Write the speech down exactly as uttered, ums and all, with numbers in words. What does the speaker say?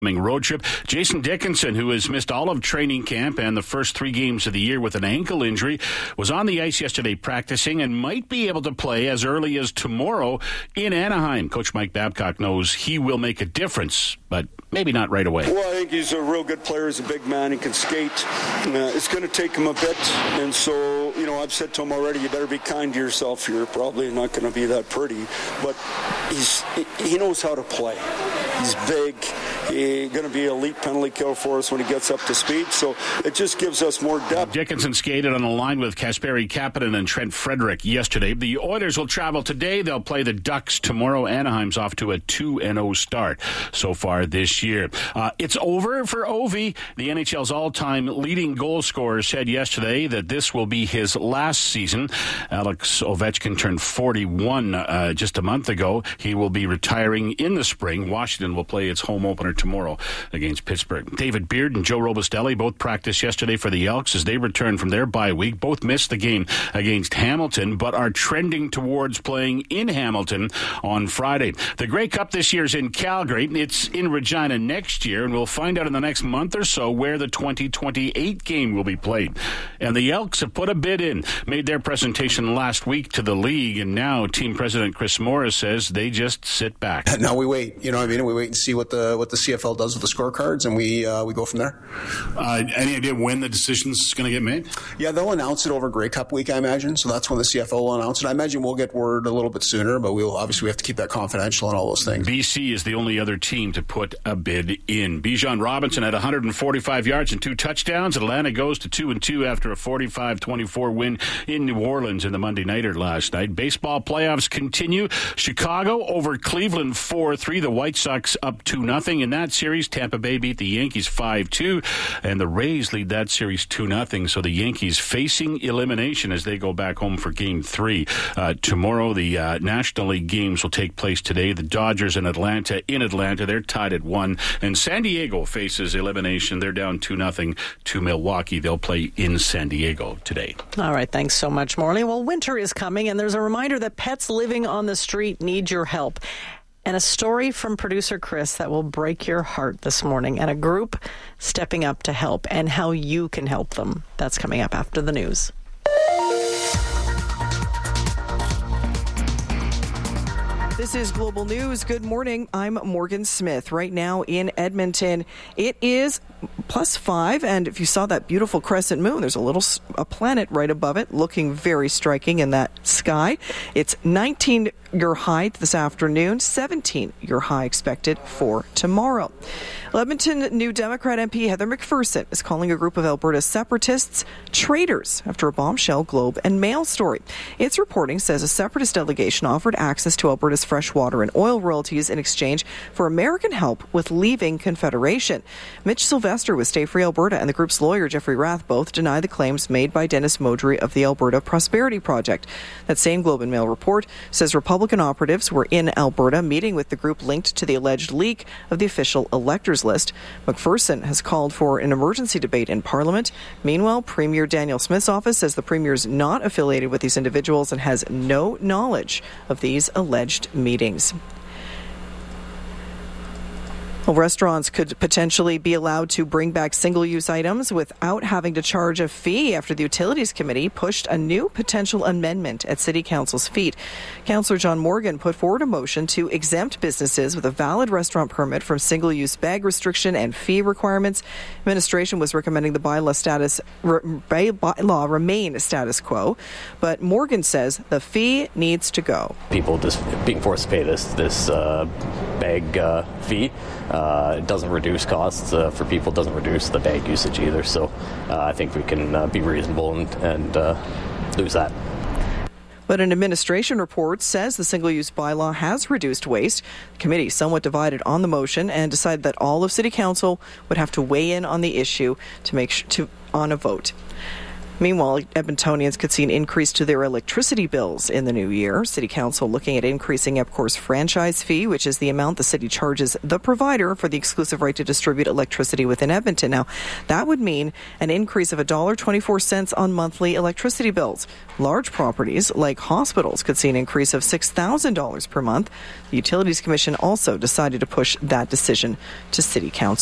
road trip. Jason Dickinson, who has missed all of training camp and the first three games of the year with an ankle injury, was on the ice yesterday practicing and might be able to play as early as tomorrow in Anaheim. Coach Mike Babcock knows he will make a difference, but maybe not right away. Well, I think he's a real good player. He's a big man. He can skate. Uh, it's going to take him a bit. And so, you know, I've said to him already, you better be kind to yourself. You're probably not going to be that pretty. But he's he knows how to play. He's big. He's going to be an elite penalty kill for us when he gets up to speed. So it just gives us more depth. Dickinson skated on the line with Kasperi Kapanen and Trent Frederick yesterday. The Oilers will travel today. They'll play the Ducks tomorrow. Anaheim's off to a two and oh start so far this year. Uh, it's over for Ovi. The N H L's all-time leading goal scorer said yesterday that this will be his last season. Alex Ovechkin turned forty-one uh, just a month ago. He will be retiring in the spring. Washington will play its home opener tomorrow against Pittsburgh. David Beard and Joe Robustelli both practiced yesterday for the Elks as they return from their bye week. Both missed the game against Hamilton, but are trending towards playing in Hamilton on Friday. The Grey Cup this year is in Calgary. It's in Regina next year, and we'll find out in the next month or so where the twenty twenty-eight game will be played. And the Elks have put a bid in, made their presentation last week to the league, and now team president Chris Morris says they just sit back. Now we wait. You know what I mean? We wait and see what the what the C F L does with the scorecards, and we uh, we go from there. Uh, any idea when the decision's going to get made? Yeah, they'll announce it over Grey Cup week, I imagine. So that's when the C F L will announce it. I imagine we'll get word a little bit sooner, but we'll obviously we have to keep that confidential and all those things. B C is the only other team to put a bid in. Bijan Robinson had one hundred forty-five yards and two touchdowns. Atlanta goes to two and two after a forty-five twenty-four win in New Orleans in the Monday Nighter last night. Baseball playoffs continue. Chicago over Cleveland four three. The White Sox up two nothing in that series. Tampa Bay beat the Yankees five two, and the Rays lead that series two nothing. So the Yankees facing elimination as they go back home for Game three. Uh, tomorrow, the uh, National League games will take place today. The Dodgers and Atlanta in Atlanta. They're tied at one. And San Diego faces elimination. They're down two nothing to Milwaukee. They'll play in San Diego today. All right, thanks so much, Morley. Well, winter is coming, and there's a reminder that pets living on the street need your help. And a story from producer Chris that will break your heart this morning, and a group stepping up to help and how you can help them. That's coming up after the news. This is Global News. Good morning. I'm Morgan Smith. Right now in Edmonton, it is plus five, and if you saw that beautiful crescent moon, there's a little a planet right above it, looking very striking in that sky. It's nineteen your high this afternoon, seventeen your high expected for tomorrow. Edmonton New Democrat M P Heather McPherson is calling a group of Alberta separatists traitors after a bombshell Globe and Mail story. Its reporting says a separatist delegation offered access to Alberta's fresh water and oil royalties in exchange for American help with leaving Confederation. Mitch Sylvester with Stay Free Alberta and the group's lawyer Jeffrey Rath both deny the claims made by Dennis Modry of the Alberta Prosperity Project. That same Globe and Mail report says Republican operatives were in Alberta meeting with the group linked to the alleged leak of the official electors list. McPherson has called for an emergency debate in Parliament. Meanwhile, Premier Daniel Smith's office says the Premier is not affiliated with these individuals and has no knowledge of these alleged meetings. Well, restaurants could potentially be allowed to bring back single-use items without having to charge a fee after the Utilities Committee pushed a new potential amendment at City Council's feet. Councillor John Morgan put forward a motion to exempt businesses with a valid restaurant permit from single-use bag restriction and fee requirements. Administration was recommending the bylaw status bylaw remain status quo, but Morgan says the fee needs to go. People just being forced to pay this this uh, bag uh, fee. Uh, it doesn't reduce costs uh, for people, doesn't reduce the bag usage either. So uh, I think we can uh, be reasonable and, and uh, lose that. But an administration report says the single-use bylaw has reduced waste. The committee somewhat divided on the motion and decided that all of City Council would have to weigh in on the issue to make sh- to on a vote. Meanwhile, Edmontonians could see an increase to their electricity bills in the new year. City Council looking at increasing EPCOR's franchise fee, which is the amount the city charges the provider for the exclusive right to distribute electricity within Edmonton. Now, that would mean an increase of one dollar and twenty-four cents on monthly electricity bills. Large properties like hospitals could see an increase of six thousand dollars per month. The Utilities Commission also decided to push that decision to City Council.